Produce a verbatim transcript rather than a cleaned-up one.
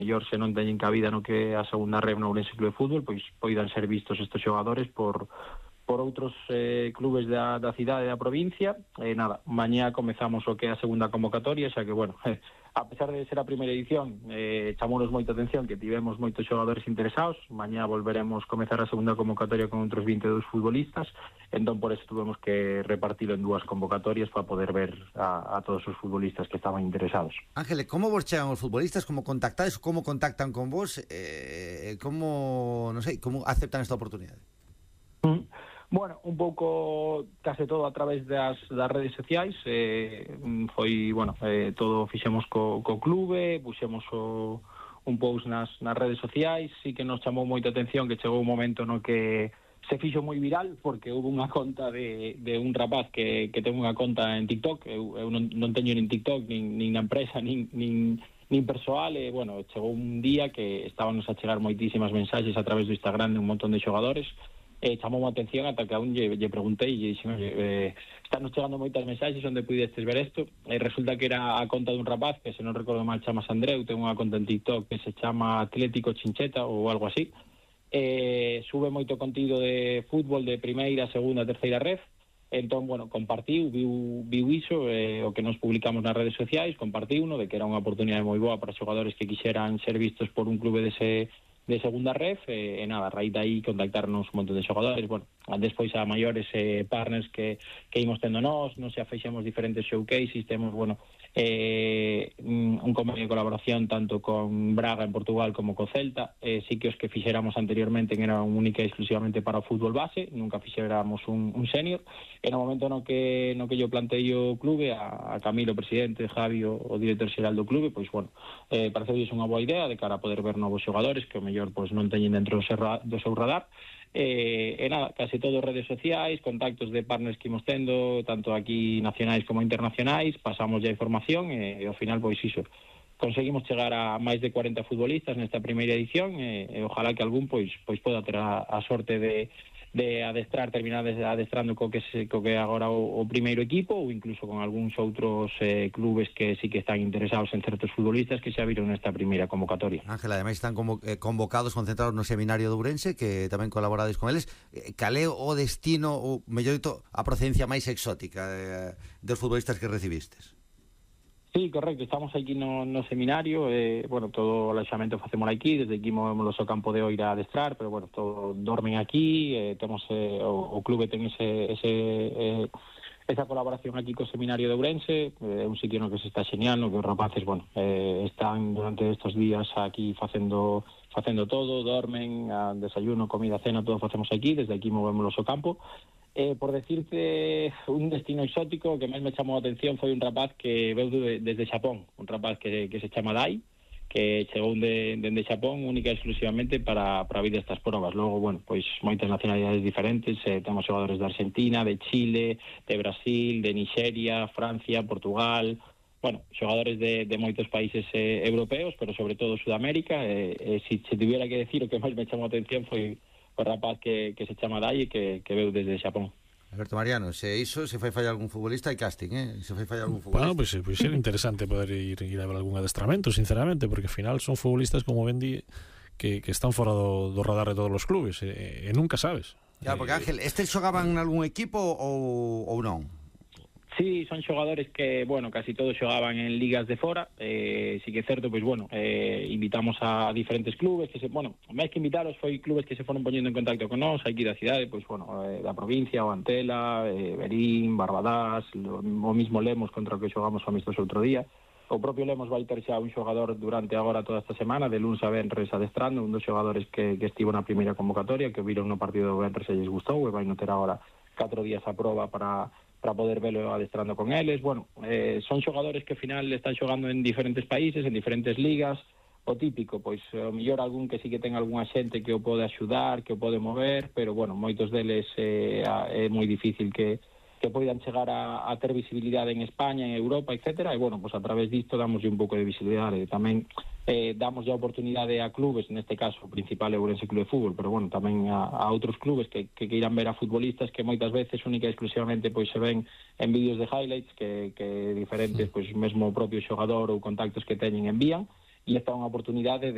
mellor se non teñen cabida no que a segunda ref no Ourense Clube de Fútbol, pois poidan ser vistos estes xogadores por por outros eh, clubes da, da cidade e da provincia. E eh, nada, mañá comezamos o que é a segunda convocatoria, xa que, bueno, eh, a pesar de ser a primeira edición, eh, chamounos moita atención que tivemos moitos xogadores interesados. Mañá volveremos comezar a segunda convocatoria con outros vinte e dous futbolistas, entón por eso tuvemos que repartilo en dúas convocatorias para poder ver a, a todos os futbolistas que estaban interesados. Ángel, como vos chegan os futbolistas? Como contactáis? Como contactan con vos? Eh, como, non sei, como aceptan esta oportunidade? Mm. Bueno, un pouco case todo a través das, das redes sociais. eh, foi, bueno, eh, todo fixemos co, co clube, puxemos o, un post nas, nas redes sociais. Sí que nos chamou moita atención que chegou un momento no que se fixo moi viral, porque houve unha conta de, de un rapaz que, que ten unha conta en TikTok. Eu, eu non, non teño nin TikTok, nin, nin na empresa, nin, nin, nin persoal, e, bueno, chegou un día que estábamos a chegar moitísimas mensaxes a través do Instagram de un montón de xogadores. Eh, chamou a atención ata que a un lle, lle preguntei e lle dixen, eh, están nos chegando moitas mensaxes onde pudestes ver isto, e resulta que era a conta dun rapaz que, se non recordo mal, chamas Andreu, ten unha conta en TikTok que se chama Atlético Chincheta ou algo así. Eh, sube moito contido de fútbol de primeira, segunda, terceira ref. Entón, bueno, compartiu, viu, viu iso, eh, o que nos publicamos nas redes sociais, compartiu uno de que era unha oportunidade moi boa para xogadores que quixeran ser vistos por un clube dese de segunda ref, e, e nada, a raíz de aí contactarnos un montón de xogadores. Bueno, despois a maiores eh, partners que, que imos tendo nós, non se afeixemos diferentes showcases, temos, bueno, eh, un convenio de colaboración tanto con Braga en Portugal como co Celta. Eh, sí que os que fixéramos anteriormente eran única e exclusivamente para o fútbol base, nunca fixéramos un, un senior. E no momento no que no que yo plantei o clube, a, a Camilo, presidente, Javi, o, o director xeral do clube, pois, bueno, eh, pareceulle unha boa idea de cara a poder ver novos xogadores que o mellor pois non teñen dentro do seu, do seu radar. E, e nada, case todo redes sociais, contactos de partners que imos tendo, tanto aquí nacionais como internacionais, pasamos ya información e, e ao final, pois iso, conseguimos chegar a máis de cuarenta futbolistas nesta primeira edición, e, e ojalá que algún pois pois poda ter a, a sorte de de adestrar, terminar adestrando co que se, co que agora o, o primeiro equipo, ou incluso con algúns outros eh, clubes que sí que están interesados en certos futbolistas que xa viron nesta primeira convocatoria. Ángel, ademais están convo eh, convocados, concentrados no seminario de Ourense, que tamén colaborades con eles. Eh, cal é o destino, ou mellor dito, a procedencia máis exótica de, dos futbolistas que recibistes? Sí, correcto, estamos aquí no, no seminario, eh, bueno, todo o alexamento facemos aquí, desde aquí movemos ao campo de Oira a adestrar, pero bueno, todo dormen aquí, eh, temos eh, o, o clube ten ese, ese eh, esa colaboración aquí co seminario de Ourense, é eh, un sitio no que se está xeñando, que os rapaces, bueno, eh, están durante estes días aquí facendo facendo todo, dormen, a desayuno, comida, cena, todo facemos aquí, desde aquí movemos ao campo. Eh, por decirte un destino exótico, que máis me chamou a atención foi un rapaz que veu de, desde Xapón, un rapaz que, que se chama Dai, que chegou de, de, de Xapón única e exclusivamente para, para vir estas probas. Logo, bueno, pois moitas nacionalidades diferentes, eh, temos xogadores de Argentina, de Chile, de Brasil, de Nigeria, Francia, Portugal, bueno, xogadores de, de moitos países eh, europeos, pero sobre todo Sudamérica. Eh, eh, si se tuviera que decir, o que máis me chamou a atención foi o rapaz que, que se chama Dai e que, que veu desde Xapón. Alberto Mariano, se iso se fai fallar algún futbolista hai casting, eh? Se fai fallar algún futbolista. Bueno, pois pues, pues, era interesante poder ir, ir a ver algún adestramento, sinceramente, porque ao final son futbolistas, como ben di, que, que están fora do, do radar de todos os clubes, e, e nunca sabes. Ya, porque Ángel, estes xogaban en algún equipo ou, ou non? Sí, son xogadores que, bueno, casi todos xogaban en ligas de fora. Eh, sí que é certo, pois, bueno, eh, invitamos a diferentes clubes que se, bueno, máis que invitaros foi clubes que se foron poñendo en contacto con nós aquí da cidade, pois, bueno, eh, da provincia, o Antela, eh, Berín, Barbadás, lo, o mismo Lemos, contra o que xogamos amistoso outro día. O propio Lemos vai ter xa un xogador durante agora toda esta semana, de luns a venres adestrando, un dos xogadores que, que estivo na primeira convocatoria, que viron no partido do venres e lles gustou, e vai non ter agora catro días a proba para para poder velo adestrando con eles. Bueno, eh, son xogadores que ao final están xogando en diferentes países, en diferentes ligas. O típico, pois, o mellor algún que sí que ten algunha xente que o pode axudar, que o pode mover, pero, bueno, moitos deles eh, é moi difícil que que poidan chegar a, a ter visibilidade en España, en Europa, etcétera, e, bueno, pues a través disto damos un pouco de visibilidade. Tamén eh, damos a oportunidade a clubes, neste caso, o principal é o Ourense Clube de Fútbol, pero, bueno, tamén a, a outros clubes que, que queiran ver a futbolistas que moitas veces, única e exclusivamente, pois se ven en vídeos de highlights que, que diferentes, pois mesmo o propio xogador ou contactos que teñen envían, e esta é unha oportunidade de